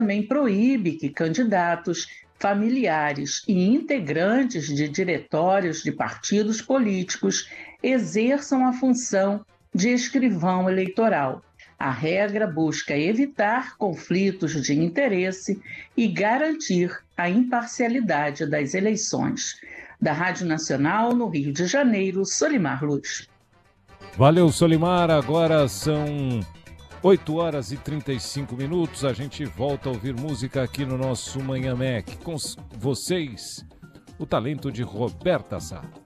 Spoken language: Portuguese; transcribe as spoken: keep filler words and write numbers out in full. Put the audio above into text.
também proíbe que candidatos, familiares e integrantes de diretórios de partidos políticos exerçam a função de escrivão eleitoral. A regra busca evitar conflitos de interesse e garantir a imparcialidade das eleições. Da Rádio Nacional, no Rio de Janeiro, Solimar Luz. Valeu, Solimar. Agora são oito horas e trinta e cinco minutos. A gente volta a ouvir música aqui no nosso Manhã Mac. Com vocês, o talento de Roberta Sá.